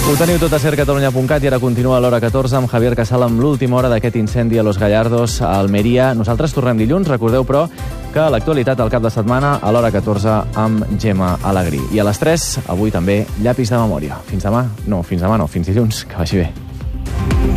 Ho teniu tot a sercatalunya.cat i ara continua a l'hora 14 amb Javier Casal amb l'última hora d'aquest incendi a Los Gallardos, a Almeria. Nosaltres tornem dilluns. Recordeu, però, que l'actualitat al cap de setmana a l'hora 14 amb Gemma Alegrí. I a les 3, avui també, llapis de memòria. Fins demà? No, fins dilluns. Que vagi bé.